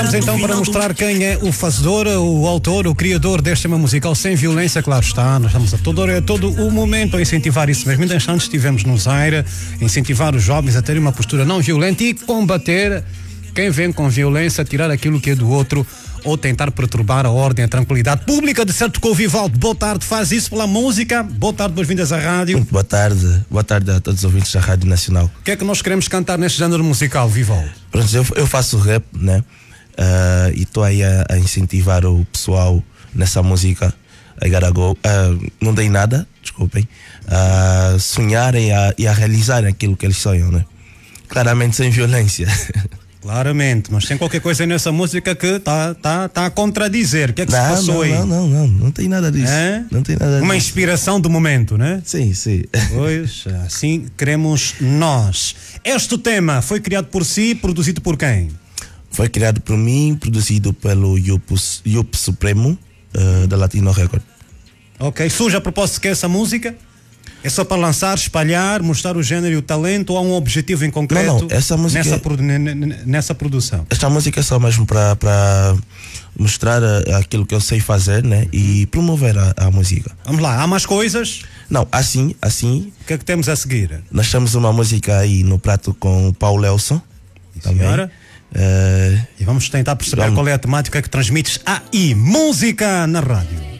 Vamos então para mostrar quem é o fazedor, o autor, o criador deste tema musical sem violência. Claro está, nós estamos a todo o momento a incentivar isso mesmo. Ainda antes estivemos no Zaire, incentivar os jovens a terem uma postura não violenta e combater quem vem com violência, tirar aquilo que é do outro ou tentar perturbar a ordem, a tranquilidade pública. De certo que o Vivaldo, boa tarde, faz isso pela música. Boa tarde, boas-vindas à rádio. Muito boa tarde a todos os ouvintes da Rádio Nacional. O que é que nós queremos cantar neste género musical, Vivaldo? Pronto, eu faço rap, né? E estou aí a incentivar o pessoal nessa música. I gotta go. Não dei nada, desculpem. Sonharem e a realizarem aquilo que eles sonham, né? Claramente sem violência. Claramente, mas tem qualquer coisa nessa música que tá a contradizer. O que é que se passou aí? Não tem nada disso. Não tem nada disso. Uma inspiração do momento, né? Sim. Pois, assim queremos nós. Este tema foi criado por si, produzido por quem? Foi criado por mim, produzido pelo Yup Supremo, da Latino Record. Ok, surge a propósito que é essa música? É só para lançar, espalhar, mostrar o género e o talento, ou há um objetivo em concreto? Não, essa música nessa produção? Esta música é só mesmo para mostrar aquilo que eu sei fazer, né? E promover a música. Vamos lá, há mais coisas? Não, assim. O que é que temos a seguir? Nós temos uma música aí no prato com o Paulo Elson. Senhora? E vamos tentar perceber qual é a temática que transmites aí. Música na rádio.